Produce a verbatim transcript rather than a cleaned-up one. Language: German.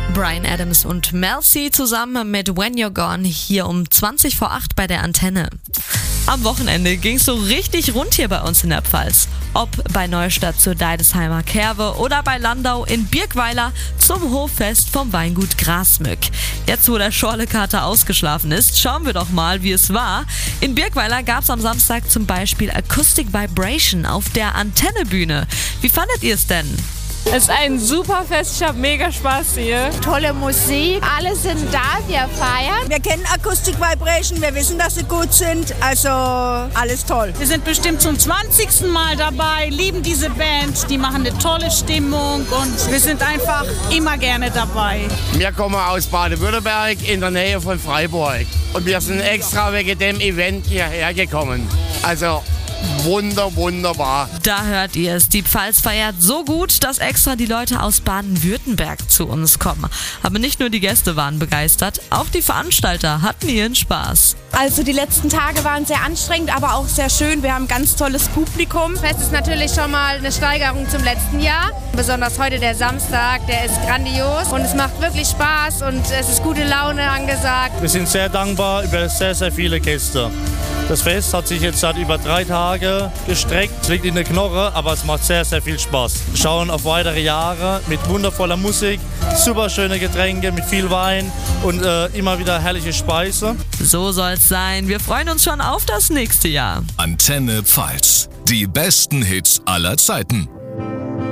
Bryan Adams und Mel C zusammen mit When You're Gone hier um zwanzig vor acht bei der Antenne. Am Wochenende ging's so richtig rund hier bei uns in der Pfalz. Ob bei Neustadt zur Deidesheimer Kerwe oder bei Landau in Birkweiler zum Hoffest vom Weingut Grasmück. Jetzt, wo der Schorlekater ausgeschlafen ist, schauen wir doch mal, wie es war. In Birkweiler gab's am Samstag zum Beispiel Acoustic Vibration auf der Antennebühne. Wie fandet ihr es denn? Es ist ein super Fest, ich habe mega Spaß hier. Tolle Musik, alle sind da, wir feiern. Wir kennen Acoustic Vibration, wir wissen, dass sie gut sind, also alles toll. Wir sind bestimmt zum zwanzigsten Mal dabei, lieben diese Band, die machen eine tolle Stimmung und wir sind einfach immer gerne dabei. Wir kommen aus Baden-Württemberg in der Nähe von Freiburg und wir sind extra wegen dem Event hierher gekommen. Also Wunder, wunderbar. Da hört ihr es. Die Pfalz feiert so gut, dass extra die Leute aus Baden-Württemberg zu uns kommen. Aber nicht nur die Gäste waren begeistert, auch die Veranstalter hatten ihren Spaß. Also die letzten Tage waren sehr anstrengend, aber auch sehr schön. Wir haben ein ganz tolles Publikum. Das Fest ist natürlich schon mal eine Steigerung zum letzten Jahr. Besonders heute der Samstag, der ist grandios und es macht wirklich Spaß und es ist gute Laune angesagt. Wir sind sehr dankbar über sehr, sehr viele Gäste. Das Fest hat sich jetzt seit über drei Tagen gestreckt. Es liegt in der Knoche, aber es macht sehr, sehr viel Spaß. Wir schauen auf weitere Jahre mit wundervoller Musik, super schöne Getränke mit viel Wein und äh, immer wieder herrliche Speise. So soll's sein. Wir freuen uns schon auf das nächste Jahr. Antenne Pfalz. Die besten Hits aller Zeiten.